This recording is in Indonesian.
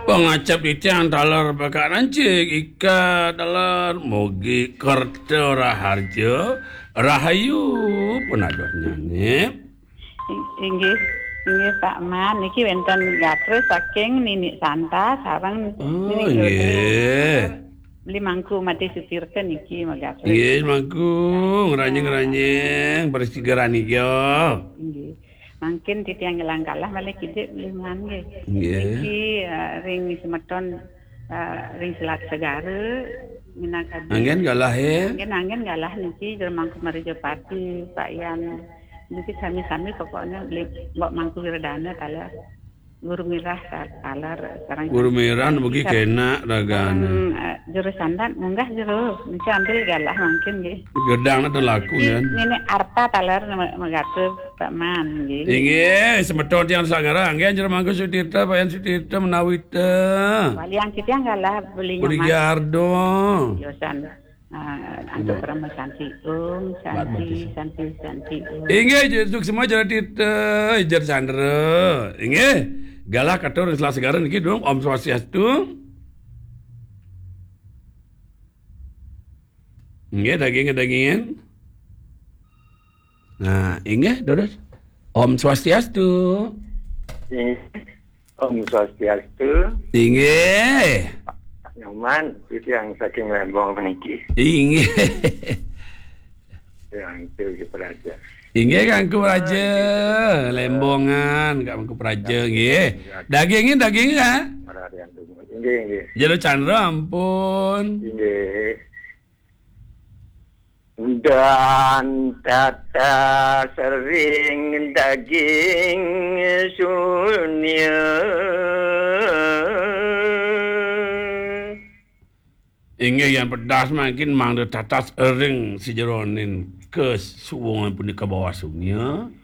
Pangacap itiang talar bakak rancik ika talar mogi kerta raharjo rahayu penados nyanyi. Inggih inggih Pak Man niki wonten gatre saking Nini Santa sareng Oh Nini Jodri. nggih. Beli mangku mati sutirke niki magatre. Nggih mangkung ranjing-ranjing bersigaran yo. Nggih. Mangkin titiang ngelang kalah balik kidik beli man nggih. Nggih. Niki ring semeton ring selat segara minangkabeh. Anggen galah ya. Angin galah niki jeung mangku Marijo Pati Pak Yan. Niki sami-sami pokoknya beli mbok mangku wiradana kala guru mirah kalar sekarang Guru merah mugi kena ragana. juru sandan munggah juru niki ambil galah mungkin nggih. Gedangna teu laku kan. Ini arta talar magatur Pak Man nggih. Inggih, semeton tiang sagara anggen jeung mangku Sutirta Payan Sutirta menawi teu. Waliang kita galah belinya Budi Gardo. Yosan untuk Rama Santi Santi Inggih juk semua jadi tita ijar Chandra. Inggih. Galah katur selah segara niki dong Om Swastiastu. Inggih dagingin. Nah, inggih dodos. Om Swastiastu. Om Swastiastu. Inggih. Nyoman itu yang saking Lembong meniki. Inggih. Yang itu Praja. Inggih Kangku Praja, Lembongan, Kangku Praja nggih. Dagingin ha? Mararian tunggu. Inggih. Jero Chandra ampun. Inggih. Dan tata sering daging sunya. Inggih yang pedas makin mang tatas ering si jeronin ke suwungan punika bawah sungnya.